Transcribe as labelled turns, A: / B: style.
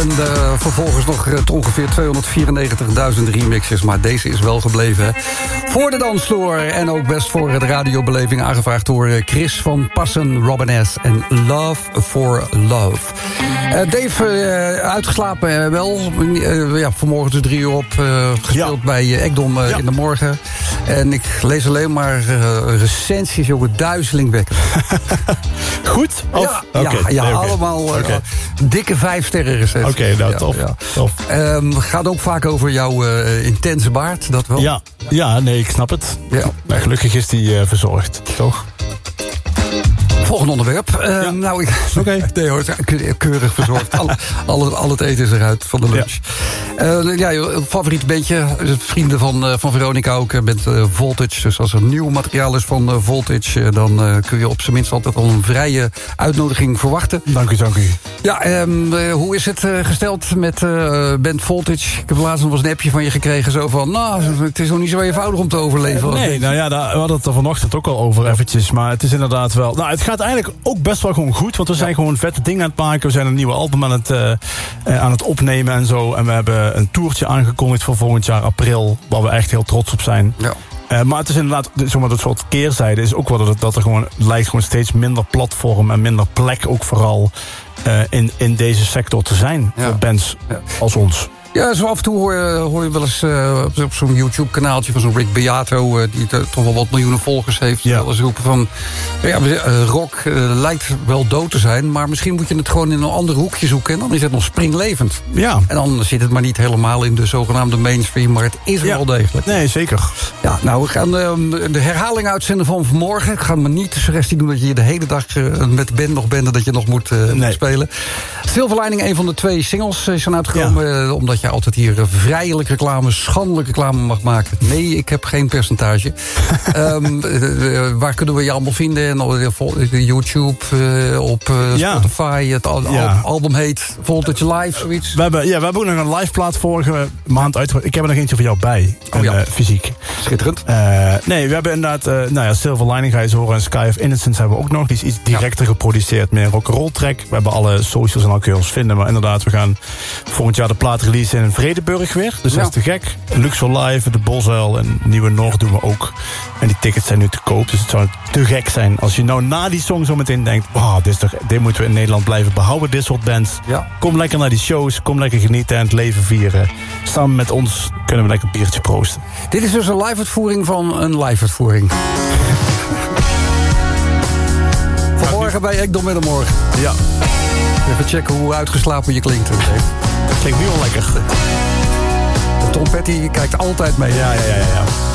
A: En vervolgens nog ongeveer 294.000 remixes. Maar deze is wel gebleven, hè. Voor de dansvloer en ook best voor de radiobeleving. Aangevraagd door Chris van Passen, Robin S. en Love for Love. Dave, uitgeslapen wel. Vanmorgen dus 3 uur op. Gespeeld bij Ekdom in de morgen. En ik lees alleen maar recensies, ook duizelingwekkend.
B: Goed?
A: Allemaal dikke 5 sterren recensies.
B: Oké, nou, tof.
A: Gaat ook vaak over jouw intense baard, dat wel?
B: Ja, nee, ik snap het.
A: Ja.
B: Maar gelukkig is die verzorgd, toch?
A: Volgende onderwerp. Nee hoor, keurig verzorgd. Al het eten is eruit van de lunch. Favoriet bandje. Vrienden van Veronica ook. Bent Voltage. Dus als er nieuw materiaal is van Voltage... dan kun je op zijn minst altijd al een vrije uitnodiging verwachten.
B: Dank u.
A: Ja, hoe is het gesteld met band Voltage? Ik heb laatst nog eens een appje van je gekregen. Zo van, het is nog niet zo eenvoudig om te overleven.
B: We hadden het er vanochtend ook al over eventjes. Maar het is inderdaad wel... Nou, het gaat eigenlijk ook best wel gewoon goed. Want we zijn gewoon vette dingen aan het maken. We zijn een nieuwe album aan het opnemen en zo. En we hebben een toertje aangekondigd voor volgend jaar april. Waar we echt heel trots op zijn. Ja. Maar het is inderdaad, dat soort keerzijde is ook wel dat er gewoon lijkt gewoon steeds minder platform en minder plek ook vooral in deze sector te zijn. Voor bands als ons.
A: Ja, zo af en toe hoor je wel eens op zo'n YouTube-kanaaltje van zo'n Rick Beato... die toch wel wat miljoenen volgers heeft. Wel eens roepen van... rock lijkt wel dood te zijn... maar misschien moet je het gewoon in een ander hoekje zoeken... en dan is het nog springlevend.
B: Ja.
A: En dan zit het maar niet helemaal in de zogenaamde mainstream... maar het is wel degelijk.
B: Nee, zeker.
A: Ja, nou, we gaan de herhaling uitzenden van vanmorgen. Ik ga me niet de suggestie doen dat je de hele dag met de band nog bent... en dat je nog moet spelen. Silver Lining, een van de 2 singles, is dan uitgekomen... omdat je altijd hier vrijelijk reclame, schandelijk reclame mag maken. Nee, ik heb geen percentage. Waar kunnen we je allemaal vinden? En op YouTube, op Spotify. Het album heet Voltage Live, zoiets.
B: We hebben ook nog een live plaat vorige maand uitgebracht. Ik heb er nog eentje voor jou bij. Fysiek.
A: Schitterend.
B: We hebben inderdaad... Silver Lining ga je zo horen. En Sky of Innocence hebben we ook nog. Die is iets directer geproduceerd. Meer rock'n'roll track. We hebben alle socials en al kun je ons vinden. Maar inderdaad, we gaan volgend jaar de plaat releasen in Vredenburg weer. Dus dat is te gek. Luxor Live, de Bosuil en Nieuwe Noord doen we ook. En die tickets zijn nu te koop. Dus het zou te gek zijn als je nou na die song zo meteen denkt... dit moeten we in Nederland blijven behouden, dit soort bands. Ja. Kom lekker naar die shows. Kom lekker genieten en het leven vieren. Samen met ons kunnen we lekker een biertje proosten.
A: Dit is dus een live-uitvoering van een live-uitvoering. Vanmorgen bij Ekdom in de morgen.
B: Ja.
A: Even checken hoe uitgeslapen je klinkt.
B: Dat klinkt nu al lekker.
A: Tom Petty kijkt altijd mee.
B: Ja.